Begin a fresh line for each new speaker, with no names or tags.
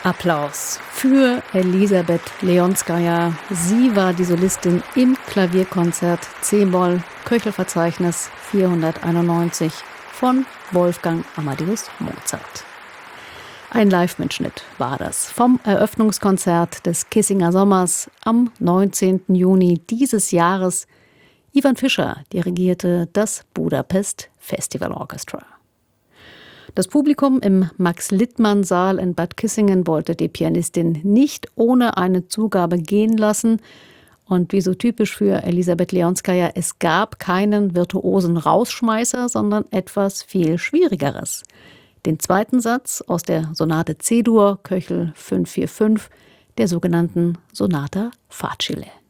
Applaus für Elisabeth Leonskaja. Sie war die Solistin im Klavierkonzert C-Moll, Köchelverzeichnis 491 von Wolfgang Amadeus Mozart. Ein Live-Mitschnitt war das vom Eröffnungskonzert des Kissinger Sommers am 19. Juni dieses Jahres. Ivan Fischer dirigierte das Budapest Festival Orchestra. Das Publikum im Max-Littmann-Saal in Bad Kissingen wollte die Pianistin nicht ohne eine Zugabe gehen lassen. Und wie so typisch für Elisabeth Leonskaja, es gab keinen virtuosen Rausschmeißer, sondern etwas viel Schwierigeres. Den zweiten Satz aus der Sonate C-Dur, Köchel 545, der sogenannten Sonata Facile.